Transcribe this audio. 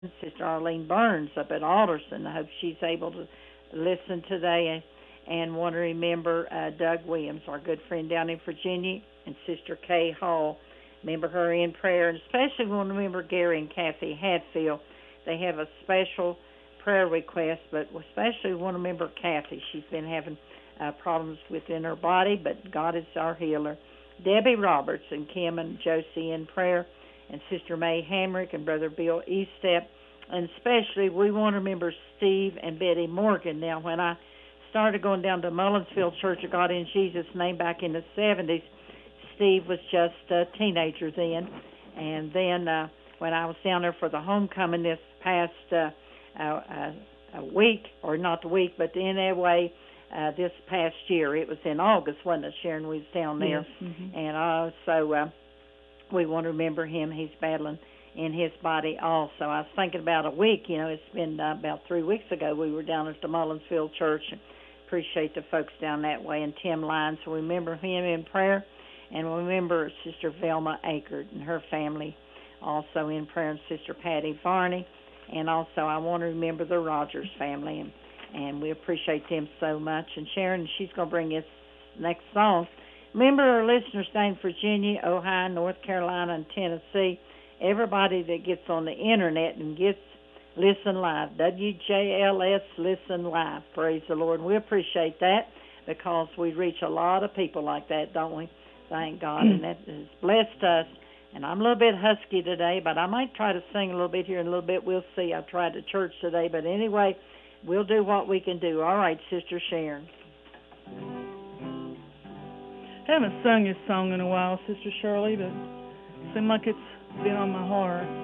Sister Arlene Burns up at Alderson. I hope she's able to listen today. And want to remember Doug Williams, our good friend down in Virginia, and Sister Kay Hall. Remember her in prayer, and especially want to remember Gary and Kathy Hatfield. They have a special prayer request, but especially want to remember Kathy. She's been having problems within her body, but God is our healer. Debbie Roberts and Kim and Josie in prayer, and Sister May Hamrick and Brother Bill Eastep. And especially we want to remember Steve and Betty Morgan. Now, when I started going down to Mullinsville Church of God in Jesus' Name back in the 70s, Steve was just a teenager then. And then when I was down there for the homecoming this past a week, or not the week, but anyway, this past year, it was in August, wasn't it, Sharon? We was down there. Yes. Mm-hmm. And so we want to remember him. He's battling in his body also. I was thinking about a week, it's been about 3 weeks ago we were down at the Mullinsville Church. Appreciate the folks down that way, and Tim Lyons. So remember him in prayer, and remember Sister Velma Akert and her family also in prayer, and Sister Patty Varney. And also I want to remember the Rogers family, and we appreciate them so much. And Sharon, she's going to bring us next song. Remember our listeners down in Virginia, Ohio, North Carolina, and Tennessee, everybody that gets on the internet and gets Listen Live, WJLS Listen Live. Praise the Lord. And we appreciate that because we reach a lot of people like that, don't we? Thank God. And that has blessed us. And I'm a little bit husky today, but I might try to sing a little bit here in a little bit. We'll see. I tried to church today. But anyway, we'll do what we can do. All right, Sister Sharon. I haven't sung this song in a while, Sister Shirley, but it seemed like it's been on my heart.